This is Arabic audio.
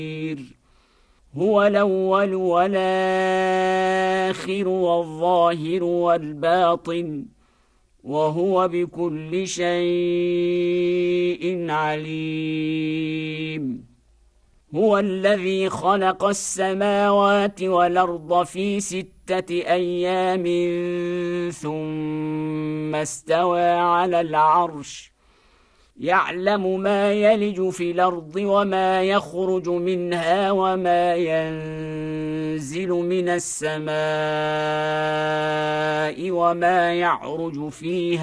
هو الأول والآخر والظاهر والباطن وهو بكل شيء عليم. هو الذي خلق السماوات والأرض في 6 أيام ثم استوى على العرش يعلم ما يلج في الأرض وما يخرج منها وما ينزل من السماء وما يعرج فيها